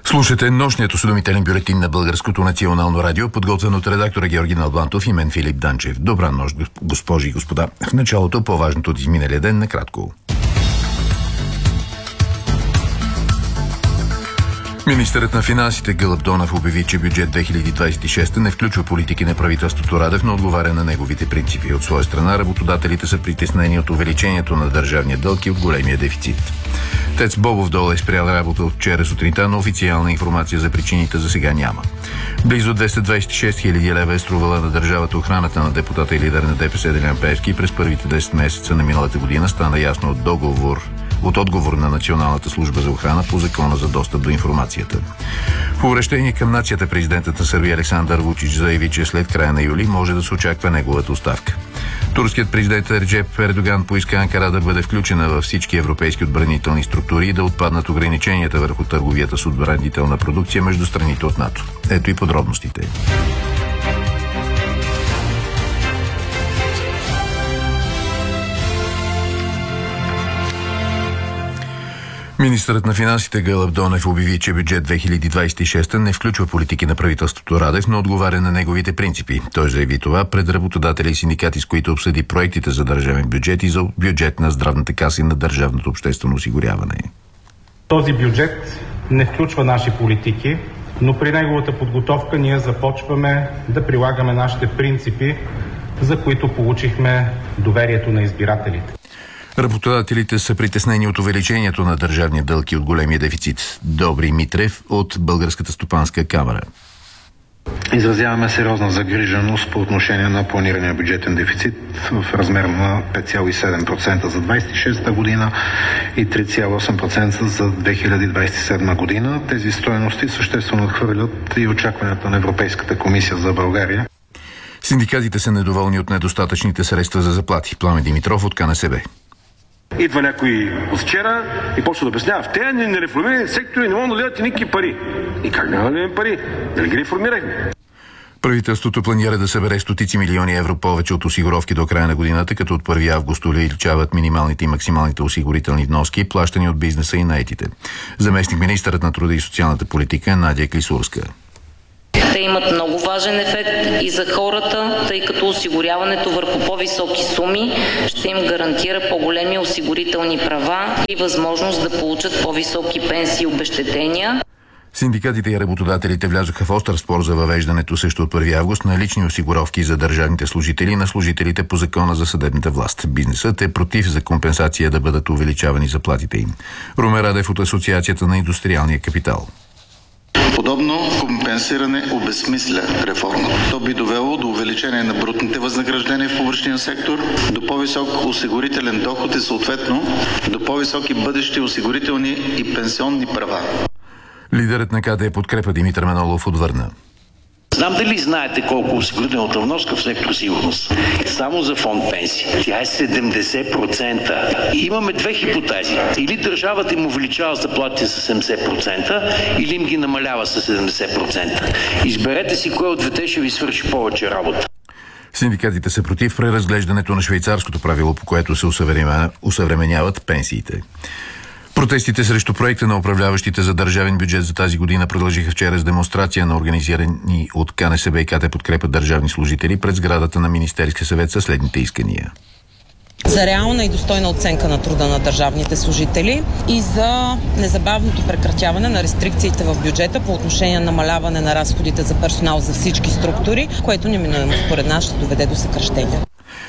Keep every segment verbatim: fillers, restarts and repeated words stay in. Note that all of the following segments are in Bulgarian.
Слушате нощният осведомителен бюлетин на Българското национално радио, подготвен от редактора Георги Налбантов и мен Филип Данчев. Добра нощ, госпожи и господа. В началото по-важното от изминалия ден накратко. Министърът на финансите Гълъб Донев обяви, че бюджет две хиляди двадесет и шеста не включва политики на правителството Радев, но отговаря на неговите принципи. От своя страна работодателите са притеснени от увеличението на държавния дълг и от големия дефицит. ТЕЦ Бобов дол е спрял работа от вчера сутринта, но официална информация за причините за сега няма. Близо двеста двадесет и шест хиляди лева е струвала на държавата охраната на депутата и лидер на ДПС Делян Пеевски. През първите десет месеца на миналата година стана ясно от договор от отговор на Националната служба за охрана по закона за достъп до информацията. В обръщение към нацията президентът на Сърбия Александър Вучич заяви, че след края на юли може да се очаква неговата оставка. Турският президент Реджеп Ердоган поиска Анкара да бъде включена във всички европейски отбранителни структури и да отпаднат ограниченията върху търговията с отбранителна продукция между страните от НАТО. Ето и подробностите. Министърът на финансите Гълъб Донев обяви, че бюджет две хиляди двадесет и шеста не включва политики на правителството Радев, но отговаря на неговите принципи. Той заяви това пред работодатели и синдикати, с които обсъди проектите за държавен бюджет и за бюджет на здравната каса и на държавното обществено осигуряване. Този бюджет не включва наши политики, но при неговата подготовка ние започваме да прилагаме нашите принципи, за които получихме доверието на избирателите. Работодателите са притеснени от увеличението на държавния дълг и от големия дефицит. Добри Митрев от Българската стопанска камара. Изразяваме сериозна загриженост по отношение на планирания бюджетен дефицит в размер на пет цяло и седем процента за двадесет и шеста година и три цяло и осем процента за две хиляди двадесет и седма година. Тези стойности съществено отхвърлят и очакванията на Европейската комисия за България. Синдикатите са недоволни от недостатъчните средства за заплати. Пламен Димитров от КНСБ. Идва някой от вчера и почва да обяснява. В тези нереформирани сектори не могат да дадат и никакви пари. И как няма да дадем пари? Дали ги реформирахме? Правителството планира да събере стотици милиони евро повече от осигуровки до края на годината, като от първи август увеличават минималните и максималните осигурителни вноски, плащани от бизнеса и наетите. Заместник министърът на труда и социалната политика е Надя Клисурска. Те имат много важен ефект и за хората, тъй като осигуряването върху по-високи суми ще им гарантира по-големи осигурителни права и възможност да получат по-високи пенсии и обезщетения. Синдикатите и работодателите влязоха в остър спор за въвеждането също от първи август на лични осигуровки за държавните служители и на служителите по закона за съдебната власт. Бизнесът е против за компенсация да бъдат увеличавани заплатите им. Румен Радев от Асоциацията на индустриалния капитал. Подобно компенсиране обезсмисля реформата. То би довело до увеличение на брутните възнаграждения в публичния сектор, до по-висок осигурителен доход и съответно до по-високи бъдещи осигурителни и пенсионни права. Лидерът на КД подкрепа Димитър Манолов от Върна. Знам дали знаете колко осигурителната вноска в сектор сигурност. Само за фонд пенсии. Тя е седемдесет процента. И имаме две хипотези. Или държавата им увеличава заплатите с седемдесет процента, или им ги намалява с седемдесет процента. Изберете си кое от двете ще ви свърши повече работа. Синдикатите са против преразглеждането на швейцарското правило, по което се усъвременяват пенсиите. Протестите срещу проекта на управляващите за държавен бюджет за тази година продължиха вчера с демонстрация на организирани от КНСБ и КТ подкрепа държавни служители пред сградата на Министерския съвет със следните искания. За реална и достойна оценка на труда на държавните служители и за незабавното прекратяване на рестрикциите в бюджета по отношение на намаляване на разходите за персонал за всички структури, което неминуемо според нас ще доведе до съкращения.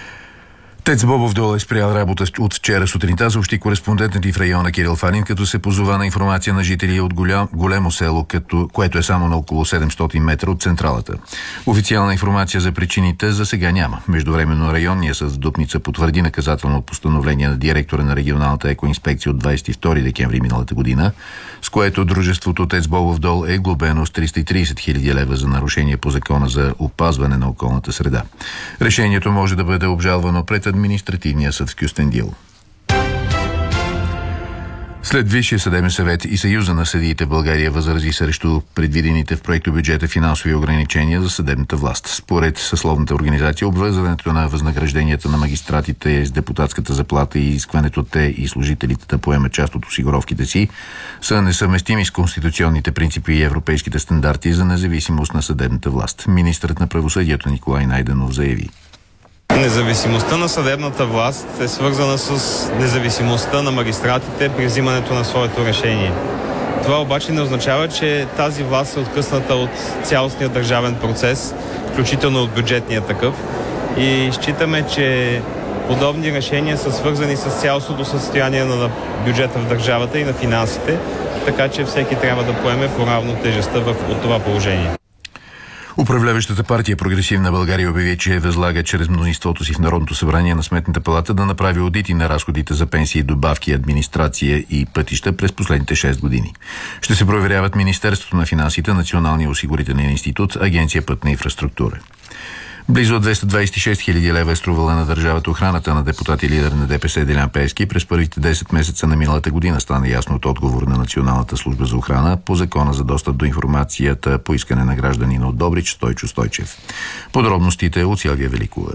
ТЕЦ Бобов дол е спрял работа от вчера сутринта, съобщи кореспондентът и в района Кирил Фанин, като се позова на информация на жители от голям, големо село, като, което е само на около седемстотин метра от централата. Официална информация за причините за сега няма. Междувременно районният съд в Дупница потвърди наказателно постановление на директора на регионалната екоинспекция от двадесет и втори декември миналата година, с което дружеството ТЕЦ Бобов дол е глобено с триста и тридесет хиляди лева за нарушение по закона за опазване на околната среда. Решението може да бъде обжалвано пред административния съд в Кюстендил. След Висшия съдебен съвет и Съюза на съдиите в България възрази срещу предвидените в проектобюджета финансови ограничения за съдебната власт. Според съсловната организация, обвързването на възнагражденията на магистратите с депутатската заплата и изискването те и служителите да поемат част от осигуровките си са несъвместими с конституционните принципи и европейските стандарти за независимост на съдебната власт. Министърът на правосъдието Николай Найденов заяви: Независимостта на съдебната власт е свързана с независимостта на магистратите при взимането на своето решение. Това обаче не означава, че тази власт е откъсната от цялостния държавен процес, включително от бюджетния такъв. И считаме, че подобни решения са свързани с цялостното състояние на бюджета в държавата и на финансите, така че всеки трябва да поеме по-равно тежестта от това положение. Управляващата партия Прогресивна България обяви, че възлага чрез мнозинството си в Народното събрание на Сметната палата да направи одити на разходите за пенсии, добавки, администрация и пътища през последните шест години. Ще се проверяват Министерството на финансите, Националния осигурителен институт, Агенция Пътна инфраструктура. Близо двеста двадесет и шест хиляди лева е струвала на държавата охраната на депутат и лидер на ДПС Делян Пеевски. През първите десет месеца на миналата година стана ясно от отговор на Националната служба за охрана по Закона за достъп до информацията по искане на гражданина от Добрич Стойчо Стойчев. Подробностите от Силвия Великова.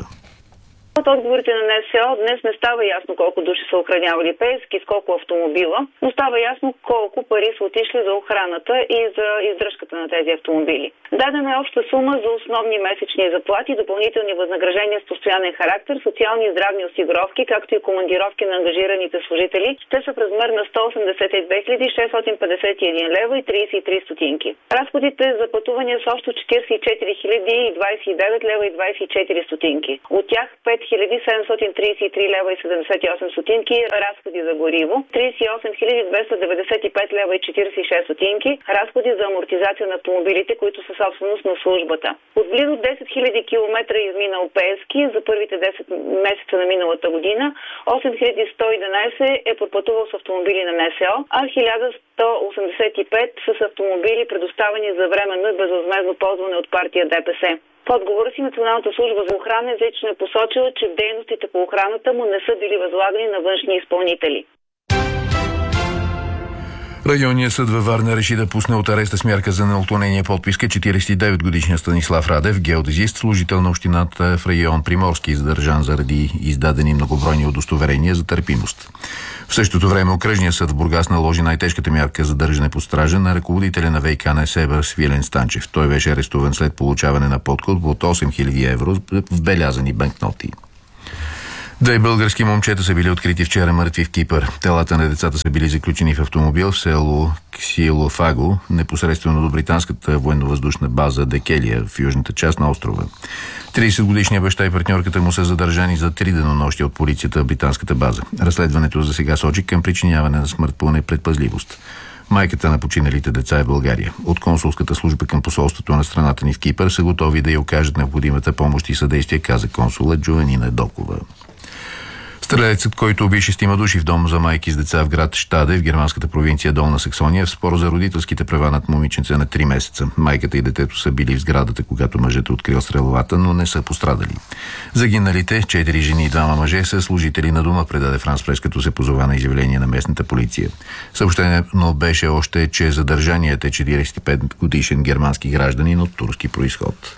От отговорите на НСО днес не става ясно колко души са охранявали Пеевски, с колко автомобила, но става ясно колко пари са отишли за охраната и за издръжката на тези автомобили. Дадена е обща сума за основни месечни заплати, допълнителни възнаграждения с постоянен характер, социални и здравни осигуровки, както и командировки на ангажираните служители. Те са в размер на сто осемдесет и две хиляди шестстотин петдесет и един лева и тридесет и три стотинки. Разходите за пътувания са общо четиридесет и четири хиляди двадесет и девет лева и двадесет и четири стотинки. От тях пет хиляди седемстотин тридесет и три лева и седемдесет и осем стотинки разходи за гориво, тридесет и осем хиляди двеста деветдесет и пет лева и четиридесет и шест стотинки разходи за амортизация на автомобилите, които са собственост на службата. От близо десет хиляди километра изминал Пеевски за първите десет месеца на миналата година, осем хиляди сто и единадесет е пропътувал с автомобили на НСО, а хиляда сто осемдесет и пет с автомобили, предоставени за временно и безвъзмездно ползване от партия ДПС. В отговора си Националната служба за охрана изрично е посочила, че дейностите по охраната му не са били възлагани на външни изпълнители. Районният съд във Варна реши да пусне от ареста с мярка за неотклонение подписка четиридесет и девет годишния Станислав Радев, геодезист, служител на общината в район Приморски, задържан заради издадени многобройни удостоверения за търпимост. В същото време окръжният съд в Бургас наложи най-тежката мярка за държане под стража на ръководителя на ВиК Несебър Свилен Станчев. Той беше арестуван след получаване на подкуп от осем хиляди евро в белязани банкноти. Две български момчета са били открити вчера мъртви в Кипър. Телата на децата са били заключени в автомобил в село Ксилофаго, непосредствено до британската военновъздушна база Декелия в южната част на острова. тридесетгодишният баща и партньорката му са задържани за три денонощия от полицията в британската база. Разследването за сега сочи към причиняване на смърт по непредпазливост. Майката на починалите деца е България. От консулската служба към посолството на страната ни в Кипър са готови да й окажат необходимата помощ и съдействие, каза консула Джованина Докова. Стрелецът, който уби шестима души в дом за майки с деца в град Щаде в германската провинция Долна Саксония в спор за родителските права над момиченце на три месеца. Майката и детето са били в сградата, когато мъжът е открил стреловата, но не са пострадали. Загиналите, четири жени и двама мъже, са служители на дома, предаде Франс Прес, като се позова на изявление на местната полиция. Съобщението беше още, че задържаният е четиридесет и пет годишен германски гражданин от турски произход.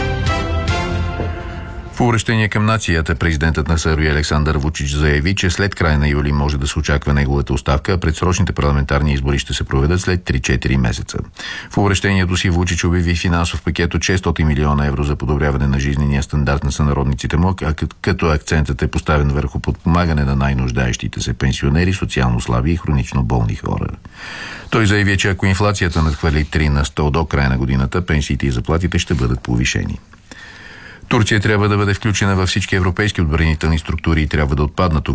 В обръщение към нацията, президентът на Сърбия Александър Вучич заяви, че след края на юли може да се очаква неговата оставка, а предсрочните парламентарни избори ще се проведат след три-четири месеца. В обръщението си Вучич обяви финансов пакет от шестстотин милиона евро за подобряване на жизнения стандарт на сънародниците му, като акцентът е поставен върху подпомагане на най-нуждаещите се пенсионери, социално слаби и хронично болни хора. Той заяви, че ако инфлацията надхвърли три на сто до края на годината, пенсиите и заплатите ще бъдат повишени. Турция трябва да бъде включена във всички европейски отбранителни структури и трябва да отпаднат